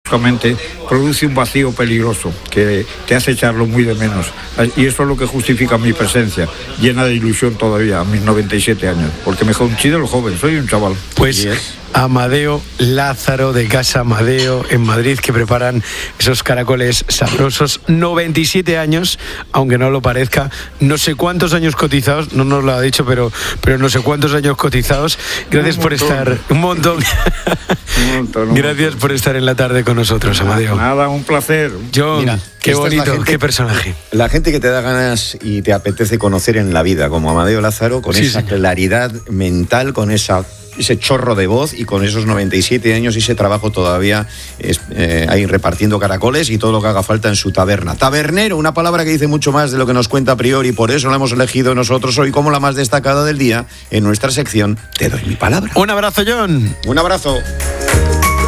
bruscamente, produce un vacío peligroso que te hace echarlo muy de menos. Y eso es lo que justifica mi presencia, llena de ilusión todavía, a mis 97 años, porque me considero joven, soy un chaval. Pues Amadeo Lázaro de Casa Amadeo en Madrid, que preparan esos caracoles sabrosos. 97 años, aunque no lo parezca, no sé cuántos años cotizados, no nos lo ha dicho, pero no sé cuántos años cotizados. Gracias por estar, un montón. Gracias por estar en la tarde con nosotros, Amadeo. Nada, un placer. John, mira, qué bonito, qué personaje. La gente que te da ganas y te apetece conocer en la vida, como Amadeo Lázaro, con esa claridad mental, con ese chorro de voz y con esos 97 años y ese trabajo todavía ahí repartiendo caracoles y todo lo que haga falta en su taberna. Tabernero, una palabra que dice mucho más de lo que nos cuenta a priori, por eso la hemos elegido nosotros hoy como la más destacada del día en nuestra sección Te doy mi palabra. Un abrazo, John. Un abrazo.